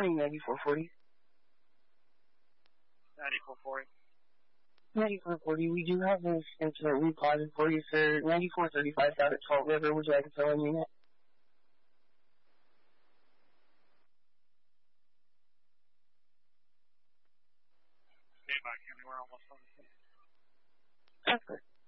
morning, 9440. 9440. 9440, we do have this incident replotted for you, sir. 9435 out at 12 River. Would you like to fill in unit? Stay back, County. We're almost on the scene. That's good.